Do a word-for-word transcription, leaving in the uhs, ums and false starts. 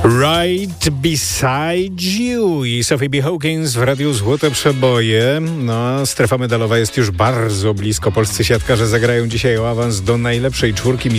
Right Beside You i Sophie B. Hawkins w Radiu Złote Przeboje. No, strefa medalowa jest już bardzo blisko. Polscy siatkarze zagrają dzisiaj o awans do najlepszej czwórki.